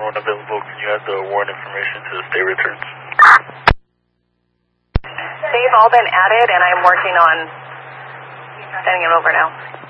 when available, can you add the warrant information to the state returns? They've all been added, and I'm working on sending them over now.